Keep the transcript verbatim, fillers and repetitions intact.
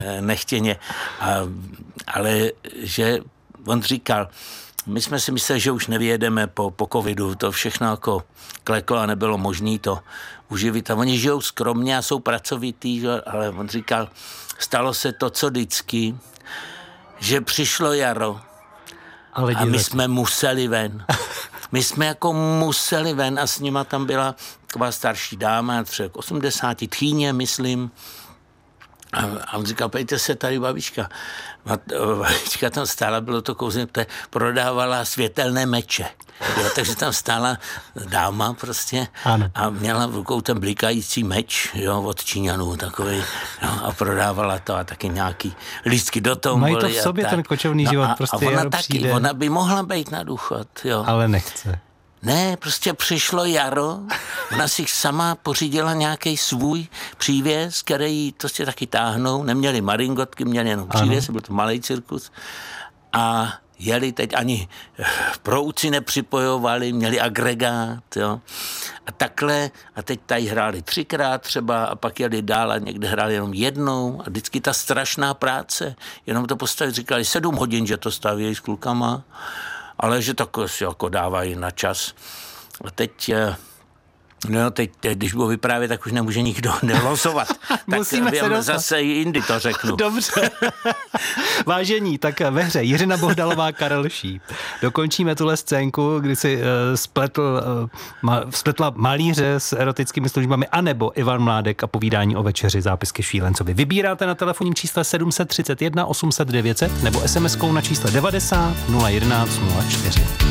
nechtěně. A, ale že on říkal, my jsme si mysleli, že už nevyjedeme po, po covidu, to všechno jako kleklo a nebylo možné to uživit. A oni žijou skromně a jsou pracovitý, že? Ale on říkal, stalo se to, co vždycky, že přišlo jaro ale a my jsme museli ven. My jsme jako museli ven a s nima tam byla taková starší dáma, třeba k osmdesáti, tchýně, myslím. A on říkal, pejte se, tady babička. Babička tam stála, bylo to kouzně, prodávala světelné meče. Jo, takže tam stála dáma prostě ano. A měla v rukou ten blikající meč, jo, od Číňanů takový, no, a prodávala to a taky nějaký lístky do toho. Mají to v sobě ten kočovný no život, a, prostě a ona taky, přijde. Ona by mohla být na důchod, jo. Ale nechce. Ne, prostě přišlo jaro, ona si sama pořídila nějaký svůj přívěs, který prostě taky táhnou, neměli maringotky, měli jenom přívěs, byl to malý cirkus a jeli teď ani prouci nepřipojovali, měli agregát, jo. A takhle, a teď tady hráli třikrát třeba a pak jeli dál a někde hráli jenom jednou a vždycky ta strašná práce, jenom to postavit, říkali sedm hodin, že to stavějí s klukama, ale že to si jako dávají na čas. A teď, no teď, když budu vyprávět, tak už nemůže nikdo nelosovat. Musíme tak se zase jindy to řeknu. Dobře. Vážení, tak ve hře Jiřina Bohdalová, Karel Šíp. Dokončíme tuhle scénku, kdy si uh, spletl, uh, ma, spletla malíře s erotickými službami, anebo Ivan Mládek a povídání o večeři, zápisky Šílencovi. Vybíráte na telefonním čísle sedm set třicet jedna osm set devět set nebo es em eskou na čísle devadesát nula jedenáct nula čtyři.